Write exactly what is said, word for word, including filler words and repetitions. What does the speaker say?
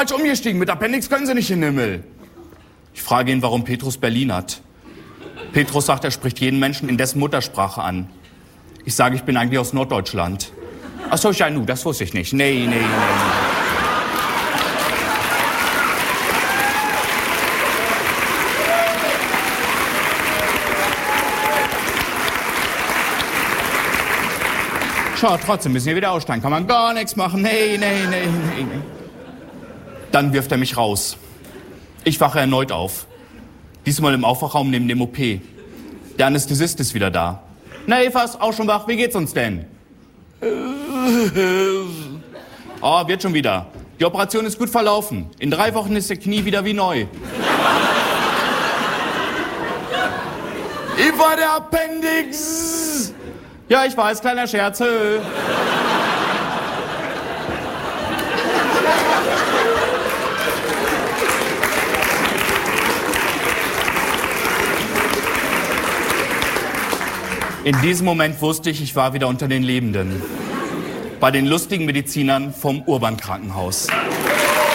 falsch umgestiegen. Mit Appendix können Sie nicht in den Himmel. Ich frage ihn, warum Petrus Berlin hat. Petrus sagt, er spricht jeden Menschen in dessen Muttersprache an. Ich sage, ich bin eigentlich aus Norddeutschland. Ach so, ja, nu, das wusste ich nicht. Nee, nee, nee, nee. Schau, trotzdem müssen wir wieder aussteigen. Kann man gar nichts machen. Nee, nee, nee, nee, nee. Dann wirft er mich raus. Ich wache erneut auf. Diesmal im Aufwachraum neben dem O P. Der Anästhesist ist wieder da. Na, Eva ist auch schon wach. Wie geht's uns denn? Oh, wird schon wieder. Die Operation ist gut verlaufen. In drei Wochen ist der Knie wieder wie neu. Eva, der Appendix! Ja, ich weiß, kleiner Scherz. In diesem Moment wusste ich, ich war wieder unter den Lebenden. Bei den lustigen Medizinern vom Urban Krankenhaus.